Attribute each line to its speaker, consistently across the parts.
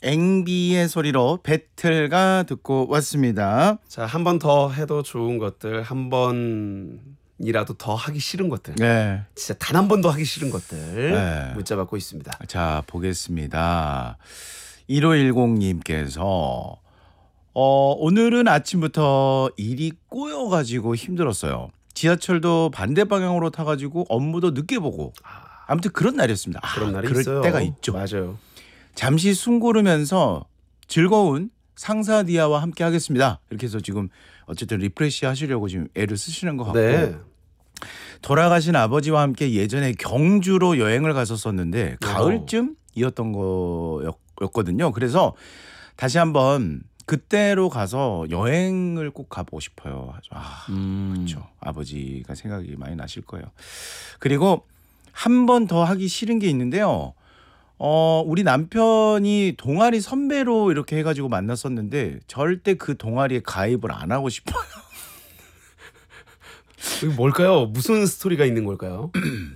Speaker 1: 앵비의 소리로 배틀가 듣고 왔습니다.
Speaker 2: 자, 한 번 더 해도 좋은 것들, 한 번이라도 더 하기 싫은 것들,
Speaker 1: 네.
Speaker 2: 진짜 단 한 번도 하기 싫은 것들
Speaker 1: 네.
Speaker 2: 문자 받고 있습니다.
Speaker 1: 자, 보겠습니다. 1510님께서 오늘은 아침부터 일이 꼬여가지고 힘들었어요. 지하철도 반대 방향으로 타가지고 업무도 늦게 보고 아무튼 그런 날이었습니다.
Speaker 2: 그런 날이
Speaker 1: 그럴
Speaker 2: 있어요.
Speaker 1: 때가 있죠.
Speaker 2: 맞아요.
Speaker 1: 잠시 숨 고르면서 즐거운 상사 디아와 함께 하겠습니다. 이렇게 해서 지금 어쨌든 리프레시 하시려고 지금 애를 쓰시는 것 같고
Speaker 2: 네.
Speaker 1: 돌아가신 아버지와 함께 예전에 경주로 여행을 갔었었는데 가을쯤이었던 거였거든요. 그래서 다시 한번 그때로 가서 여행을 꼭 가보고 싶어요. 그렇죠. 아버지가 생각이 많이 나실 거예요. 그리고 한 번 더 하기 싫은 게 있는데요. 우리 남편이 동아리 선배로 이렇게 해가지고 만났었는데 절대 그 동아리에 가입을 안 하고 싶어요.
Speaker 2: 이게 뭘까요? 무슨 스토리가 있는 걸까요?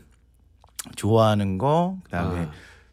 Speaker 1: 좋아하는 거 그다음에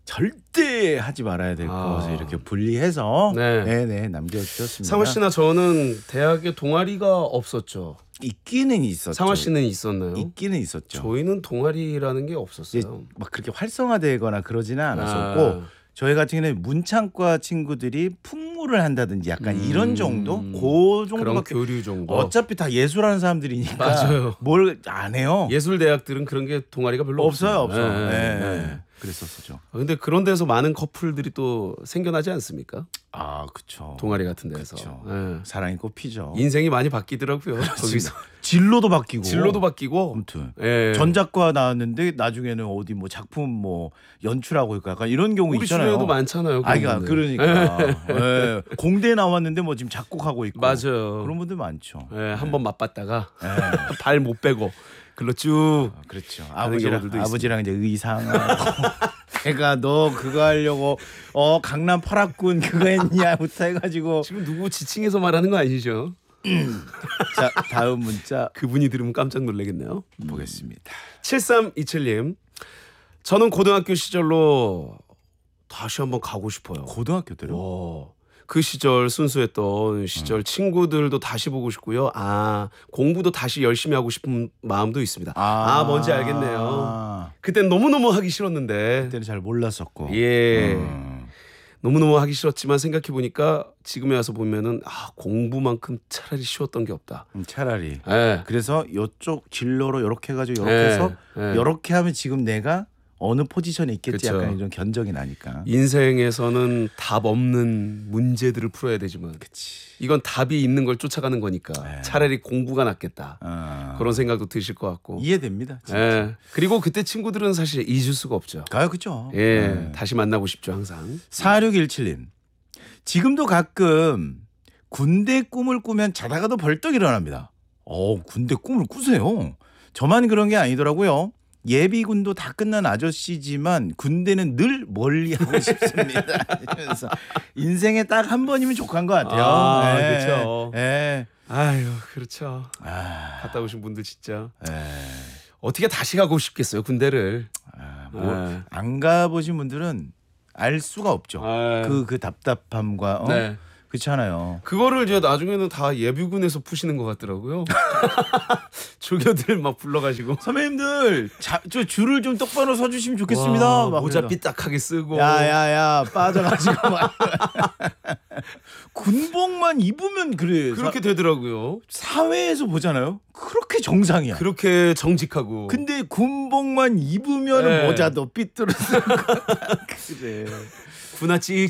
Speaker 1: 절대 하지 말아야 될 것을 이렇게 분리해서
Speaker 2: 네.
Speaker 1: 남겨주셨습니다.
Speaker 2: 상화 씨나 저는 대학에 동아리가 없었죠.
Speaker 1: 있기는 있었죠.
Speaker 2: 상화 씨는 있었나요?
Speaker 1: 있기는 있었죠.
Speaker 2: 저희는 동아리라는 게 없었어요.
Speaker 1: 막 그렇게 활성화되거나 그러지는 않았었고 저희 같은 경우는 문창과 친구들이 풍물을 한다든지 약간 이런 정도? 그
Speaker 2: 그런
Speaker 1: 정도밖에
Speaker 2: 교류 정도.
Speaker 1: 어차피 다 예술하는 사람들이니까
Speaker 2: 맞아요.
Speaker 1: 뭘 안 해요.
Speaker 2: 예술 대학들은 그런 게 동아리가 별로
Speaker 1: 없어요.
Speaker 2: 네.
Speaker 1: 그랬었죠.
Speaker 2: 근데 그런 데서 많은 커플들이 또 생겨나지 않습니까?
Speaker 1: 그렇죠.
Speaker 2: 동아리 같은 데서.
Speaker 1: 그렇죠.
Speaker 2: 네.
Speaker 1: 사랑이 꽃피죠.
Speaker 2: 인생이 많이 바뀌더라고요. 거기서
Speaker 1: 진로도 바뀌고.
Speaker 2: 진로도 바뀌고.
Speaker 1: 아무튼
Speaker 2: 예.
Speaker 1: 전작과 나왔는데 나중에는 어디 뭐 작품 뭐 연출하고 있고 약간 이런 경우
Speaker 2: 우리
Speaker 1: 있잖아요.
Speaker 2: 주변에도 많잖아요.
Speaker 1: 그러니까 예. 공대 나왔는데 뭐 지금 작곡하고 있고.
Speaker 2: 맞아요.
Speaker 1: 그런 분들 많죠.
Speaker 2: 예, 한번 맛봤다가 발 못 빼고 글로 쭉.
Speaker 1: 그렇죠.
Speaker 2: 경우들도
Speaker 1: 아버지랑 이제 의상하고 애가 너 그거 하려고 강남 8학군 그거 했냐부터 해가지고
Speaker 2: 지금 누구 지칭해서 말하는 거 아니죠?
Speaker 1: 자 다음 문자
Speaker 2: 그분이 들으면 깜짝 놀라겠네요.
Speaker 1: 보겠습니다.
Speaker 2: 7327님. 저는 고등학교 시절로 다시 한번 가고 싶어요.
Speaker 1: 고등학교 때요?
Speaker 2: 그 시절 순수했던 시절 친구들도 다시 보고 싶고요. 공부도 다시 열심히 하고 싶은 마음도 있습니다. 뭔지 알겠네요. 그땐 너무너무 하기 싫었는데.
Speaker 1: 그때는 잘 몰랐었고.
Speaker 2: 예. 너무너무 하기 싫었지만 생각해보니까 지금에 와서 보면은 공부만큼 차라리 쉬웠던 게 없다.
Speaker 1: 차라리.
Speaker 2: 예.
Speaker 1: 그래서 이쪽 진로로 이렇게 해가지고 이렇게 해서 이렇게 하면 지금 내가 어느 포지션에 있겠지.
Speaker 2: 그쵸.
Speaker 1: 약간 이런 견적이 나니까.
Speaker 2: 인생에서는 답 없는 문제들을 풀어야 되지만 이건 답이 있는 걸 쫓아가는 거니까 차라리 공부가 낫겠다. 그런 생각도 드실 것 같고.
Speaker 1: 이해됩니다. 진짜.
Speaker 2: 예. 그리고 그때 친구들은 사실 잊을 수가 없죠.
Speaker 1: 그죠.
Speaker 2: 예. 다시 만나고 싶죠 항상.
Speaker 1: 4617님. 지금도 가끔 군대 꿈을 꾸면 자다가도 벌떡 일어납니다. 군대 꿈을 꾸세요. 저만 그런 게 아니더라고요. 예비군도 다 끝난 아저씨지만 군대는 늘 멀리하고 싶습니다. 그래서 인생에 딱 한 번이면 족한 것 같아요.
Speaker 2: 그렇죠.
Speaker 1: 예.
Speaker 2: 아유, 그렇죠. 갔다 오신 분들 진짜 어떻게 다시 가고 싶겠어요 군대를.
Speaker 1: 안 가보신 분들은 알 수가 없죠. 그 답답함과
Speaker 2: 네.
Speaker 1: 그렇잖아요.
Speaker 2: 그거를 이제 나중에는 다 예비군에서 푸시는 것 같더라고요. 조교들 막 불러가지고
Speaker 1: 선배님들 저 줄을 좀 똑바로 서주시면 좋겠습니다. 막
Speaker 2: 모자
Speaker 1: 그래서.
Speaker 2: 삐딱하게 쓰고.
Speaker 1: 야야야 빠져가지고 막 군복만 입으면 그래.
Speaker 2: 그렇게 되더라고요.
Speaker 1: 사회에서 보잖아요. 그렇게 정상이야.
Speaker 2: 그렇게 정직하고.
Speaker 1: 근데 군복만 입으면 모자도 삐뚤어지고 그래.
Speaker 2: 군화 찍찍